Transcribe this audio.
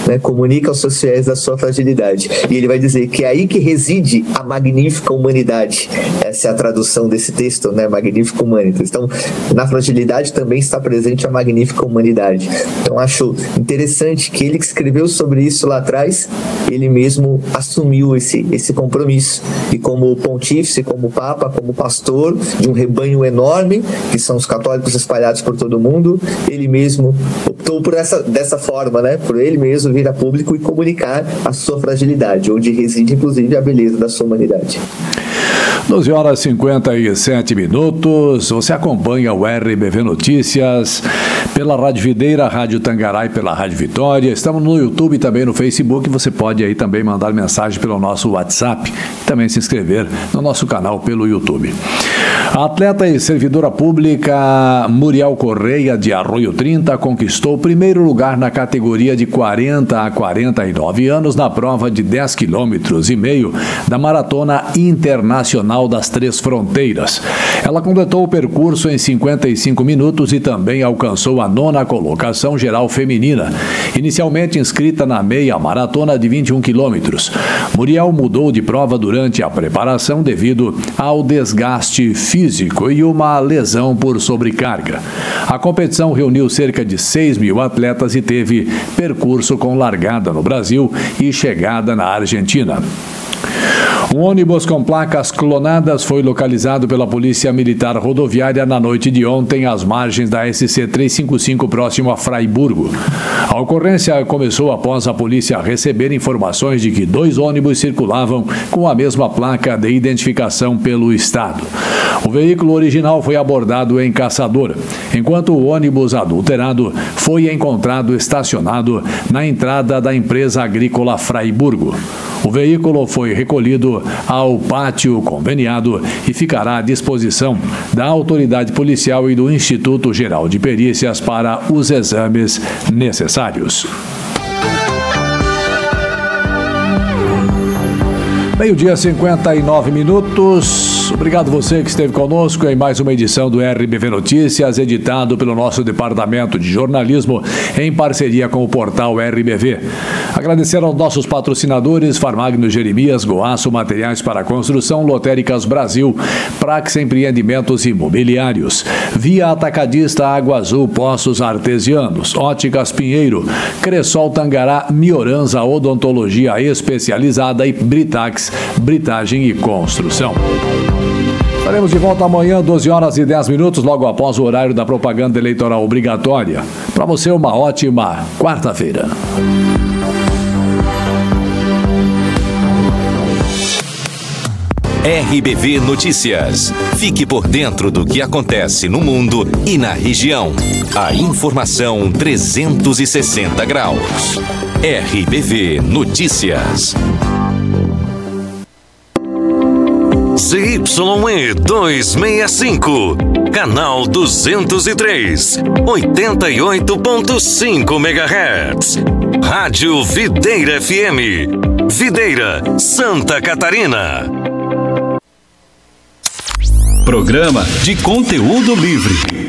né? Comunica aos seus fiéis da sua fragilidade. E ele vai dizer que é aí que reside a magnífica humanidade. Essa é a tradução desse texto, né? Magnífica Humanitas. Então, na fragilidade também está presente a magnífica humanidade. Então, acho interessante que ele que escreveu sobre isso lá atrás, ele mesmo assumiu esse compromisso. E como pontífice, como papa, como pastor de um rebanho enorme, que são os católicos espalhados por todo o mundo, ele mesmo optou dessa forma, né? Por ele mesmo vir a público e comunicar a sua fragilidade, onde reside, inclusive, a beleza da sua humanidade. 12 horas e 57 minutos. Você acompanha o RBV Notícias pela Rádio Videira, Rádio Tangará e pela Rádio Vitória. Estamos no YouTube e também no Facebook. Você pode aí também mandar mensagem pelo nosso WhatsApp e também se inscrever no nosso canal pelo YouTube. A atleta e servidora pública Muriel Correia, de Arroio 30, conquistou o primeiro lugar na categoria de 40 a 49 anos na prova de 10,5 km da Maratona Internacional das Três Fronteiras. Ela completou o percurso em 55 minutos e também alcançou a 9ª colocação geral feminina, inicialmente inscrita na meia maratona de 21 quilômetros. Muriel mudou de prova durante a preparação devido ao desgaste físico e uma lesão por sobrecarga. A competição reuniu cerca de 6.000 atletas e teve percurso com largada no Brasil e chegada na Argentina. Um ônibus com placas clonadas foi localizado pela Polícia Militar Rodoviária na noite de ontem às margens da SC 355 próximo a Fraiburgo. A ocorrência começou após a polícia receber informações de que 2 ônibus circulavam com a mesma placa de identificação pelo Estado. O veículo original foi abordado em Caçador, enquanto o ônibus adulterado foi encontrado estacionado na entrada da empresa agrícola Fraiburgo. O veículo foi recolhido ao pátio conveniado e ficará à disposição da autoridade policial e do Instituto Geral de Perícias para os exames necessários. Meio-dia, 59 minutos. Obrigado você que esteve conosco em mais uma edição do RBV Notícias, editado pelo nosso Departamento de Jornalismo em parceria com o portal RBV. Agradecer aos nossos patrocinadores, Farmagno Jeremias, Goaço Materiais para Construção, Lotéricas Brasil, Prax Empreendimentos Imobiliários, Via Atacadista Água Azul Poços Artesianos, Óticas Pinheiro, Cressol Tangará, Mioranza Odontologia Especializada e Britax, Britagem e Construção. Estaremos de volta amanhã, 12 horas e 10 minutos, logo após o horário da propaganda eleitoral obrigatória. Para você, uma ótima quarta-feira. RBV Notícias. Fique por dentro do que acontece no mundo e na região. A informação 360 graus. RBV Notícias. ZYE 265, canal 203, 88.5 MHz. Rádio Videira FM, Videira, Santa Catarina. Programa de conteúdo livre.